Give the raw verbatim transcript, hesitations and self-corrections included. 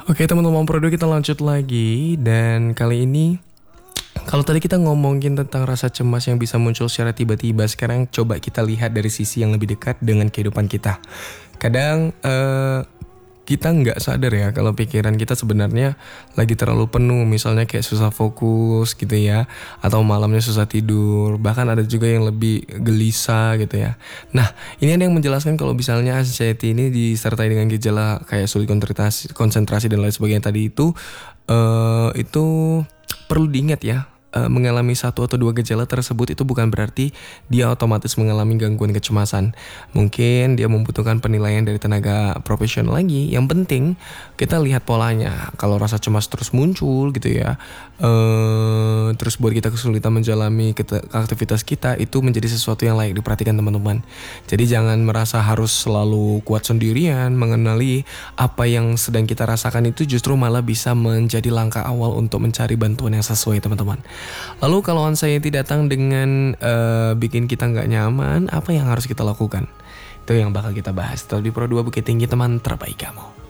Oke teman-teman Prodo, kita lanjut lagi. Dan kali ini, kalau tadi kita ngomongin tentang rasa cemas yang bisa muncul secara tiba-tiba, sekarang coba kita lihat dari sisi yang lebih dekat dengan kehidupan kita. Kadang eh, kita nggak sadar ya kalau pikiran kita sebenarnya lagi terlalu penuh, misalnya kayak susah fokus gitu ya, atau malamnya susah tidur, bahkan ada juga yang lebih gelisah gitu ya. Nah, ini ada yang menjelaskan kalau misalnya anxiety ini disertai dengan gejala kayak sulit konsentrasi, konsentrasi dan lain sebagainya tadi itu, eh, itu perlu diingat ya. eh, mengalami satu atau dua gejala tersebut itu bukan berarti dia otomatis mengalami gangguan kecemasan. Mungkin dia membutuhkan penilaian dari tenaga profesional lagi. Yang penting kita lihat polanya. Kalau rasa cemas terus muncul gitu ya, eh, terus buat kita kesulitan menjalani kita, aktivitas kita, itu menjadi sesuatu yang layak diperhatikan teman-teman. Jadi jangan merasa harus selalu kuat sendirian. Mengenali apa yang sedang kita rasakan itu justru malah bisa menjadi langkah awal untuk mencari bantuan yang sesuai teman-teman. Lalu kalau anxiety datang dengan uh, bikin kita nggak nyaman, apa yang harus kita lakukan? Itu yang bakal kita bahas. Setelah di Pro dua Bukit Tinggi, teman terbaik kamu.